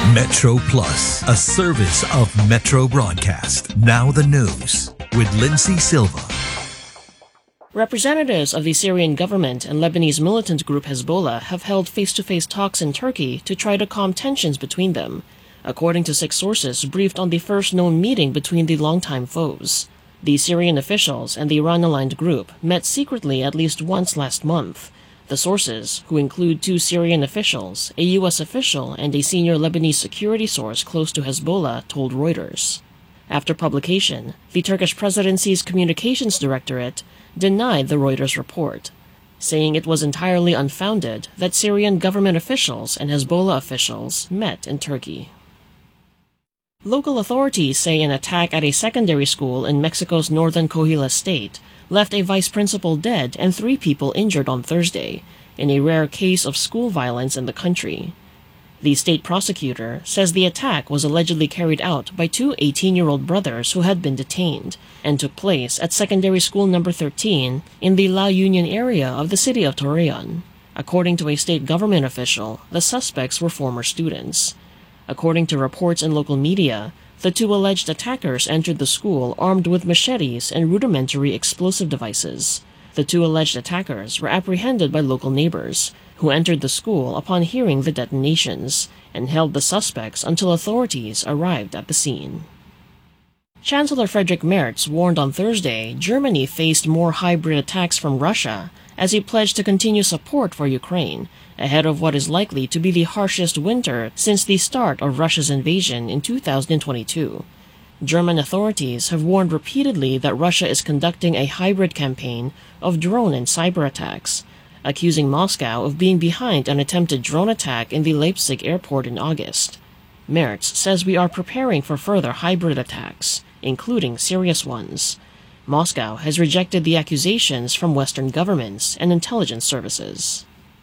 Metro Plus, a service of Metro Broadcast. Now the news with Lindsay Silva. Representatives of the Syrian government and Lebanese militant group Hezbollah have held face-to-face talks in Turkey to try to calm tensions between them, according to 6 sources briefed on the first known meeting between the longtime foes. The Syrian officials and the Iran-aligned group met secretly at least once last month. The sources, who include 2 Syrian officials, a U.S. official, and a senior Lebanese security source close to Hezbollah, told Reuters. After publication, the Turkish presidency's communications directorate denied the Reuters report, saying it was entirely unfounded that Syrian government officials and Hezbollah officials met in Turkey. Local authorities say an attack at a secondary school in Mexico's northern Coahuila state left a vice principal dead and 3 people injured on Thursday, in a rare case of school violence in the country. The state prosecutor says the attack was allegedly carried out by 2 18-year-old brothers who had been detained and took place at secondary school number 13 in the La Union area of the city of Torreon. According to a state government official, the suspects were former students. According to reports in local media, the 2 alleged attackers entered the school armed with machetes and rudimentary explosive devices. The 2 alleged attackers were apprehended by local neighbors, who entered the school upon hearing the detonations, and held the suspects until authorities arrived at the scene. Chancellor Friedrich Merz warned on Thursday Germany faced more hybrid attacks from Russia as he pledged to continue support for Ukraine, ahead of what is likely to be the harshest winter since the start of Russia's invasion in 2022. German authorities have warned repeatedly that Russia is conducting a hybrid campaign of drone and cyber attacks, accusing Moscow of being behind an attempted drone attack in the Leipzig airport in August. Merz says we are preparing for further hybrid attacks, including serious ones. Moscow has rejected the accusations from Western governments and intelligence services.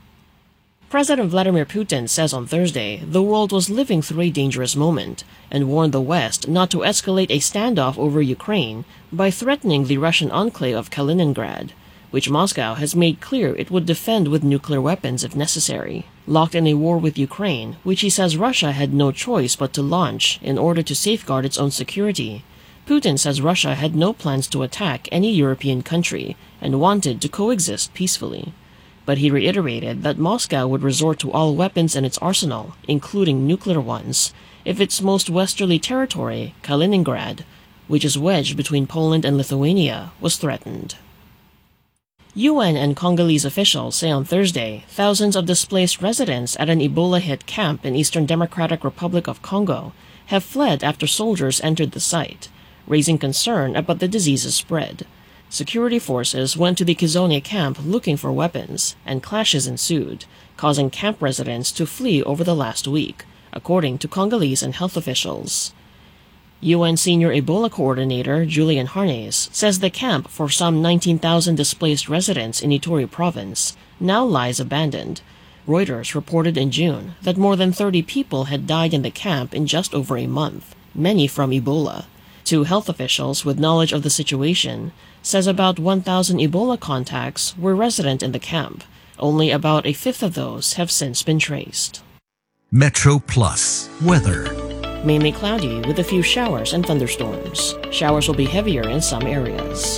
President Vladimir Putin says on Thursday the world was living through a dangerous moment and warned the West not to escalate a standoff over Ukraine by threatening the Russian enclave of Kaliningrad, which Moscow has made clear it would defend with nuclear weapons if necessary. Locked in a war with Ukraine, which he says Russia had no choice but to launch in order to safeguard its own security, Putin says Russia had no plans to attack any European country and wanted to coexist peacefully. But he reiterated that Moscow would resort to all weapons in its arsenal, including nuclear ones, if its most westerly territory, Kaliningrad, which is wedged between Poland and Lithuania, was threatened. UN and Congolese officials say on Thursday thousands of displaced residents at an Ebola-hit camp in Eastern Democratic Republic of Congo have fled after soldiers entered the site, raising concern about the disease's spread. Security forces went to the Kizone camp looking for weapons, and clashes ensued, causing camp residents to flee over the last week, according to Congolese and health officials. UN Senior Ebola Coordinator Julian Harnes says the camp for some 19,000 displaced residents in Ituri province now lies abandoned. Reuters reported in June that more than 30 people had died in the camp in just over a month, many from Ebola. 2 health officials with knowledge of the situation says about 1,000 Ebola contacts were resident in the camp. Only about a fifth of those have since been traced. Metro Plus weather. Mainly cloudy with a few showers and thunderstorms. Showers will be heavier in some areas.